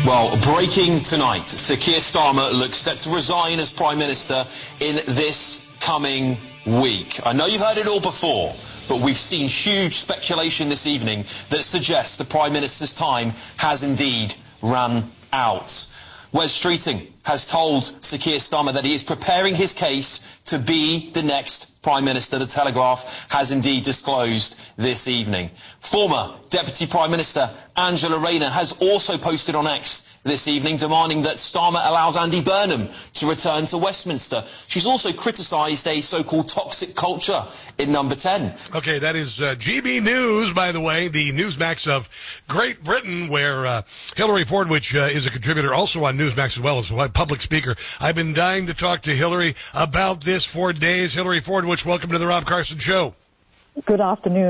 Well, breaking tonight, Sir Keir Starmer looks set to resign as Prime Minister in this coming week. I know you've heard it all before, but we've seen huge speculation this evening that suggests the Prime Minister's time has indeed run out. Wes Streeting has told Sir Keir Starmer that he is preparing his case to be the next Prime Minister. The Telegraph has indeed disclosed this evening. Former Deputy Prime Minister Angela Rayner has also posted on X this evening demanding that Starmer allows Andy Burnham to return to Westminster. She's also criticised a so-called toxic culture in Number 10. Okay, that is GB News, by the way, the Newsmax of Great Britain, where Hillary Fordwich is a contributor also on Newsmax as well as a public speaker. I've been dying to talk to Hillary about this for days. Hillary Fordwich, welcome to the Rob Carson Show. Good afternoon.